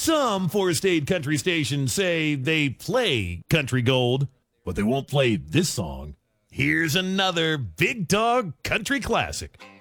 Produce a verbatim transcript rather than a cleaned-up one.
Some four-state country stations say they play country gold, but they won't play this song. Here's another big dog country classic.